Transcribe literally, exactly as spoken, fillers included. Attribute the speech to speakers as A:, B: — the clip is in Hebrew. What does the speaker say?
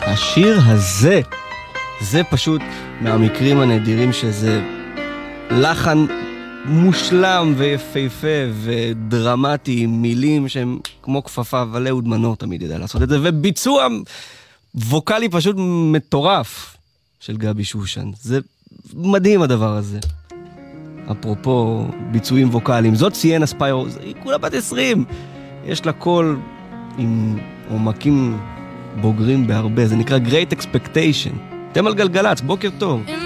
A: השיר הזה, זה פשוט מהמקרים הנדירים שזה לחן מושלם ויפהפה ודרמטי, מילים שהם כמו כפפה, אבל אהוד מנור תמיד ידע לעשות את זה, וביצוע ווקלי פשוט מטורף של גבי שושן. זה מדהים הדבר הזה. אפרופו ביצועים ווקליים, זאת סיינה ספיירו, היא כולה בת עשרים, יש לה קול עם עומקים בוגרים בהרבה, זה נקרא Great Expectation. אתם על גלגלץ, בוקר טוב.